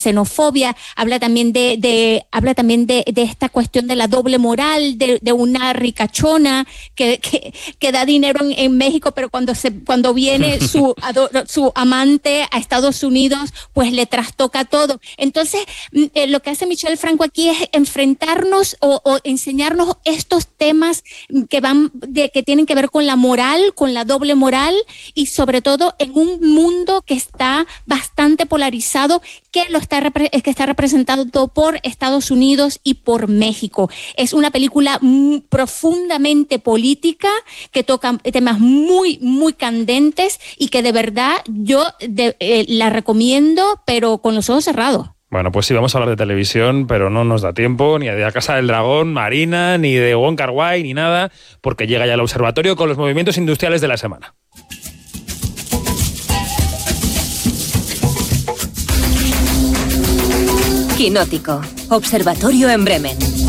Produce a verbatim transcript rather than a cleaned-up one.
xenofobia, habla también de, de habla también de, de esta cuestión de la doble moral de, de una ricachona que, que, que da dinero en, en México, pero cuando se cuando viene su su amante a Estados Unidos, pues le trastoca todo. Entonces, eh, lo que hace Michel Franco aquí es enfrentarnos o, o enseñarnos estos temas que van de que tienen que ver con la moral, con la doble moral, y sobre todo en un mundo que está bastante polarizado, que lo está que está representado por Estados Unidos y por México. Es una película muy profundamente política que toca temas muy muy candentes y que de verdad yo de, eh, la recomiendo, pero con los ojos cerrados. Bueno, pues sí, vamos a hablar de televisión, pero no nos da tiempo ni de La Casa del Dragón, Marina, ni de Wong Kar-wai, ni nada, porque llega ya el observatorio con los movimientos industriales de la semana. Quinótico, observatorio en Bremen.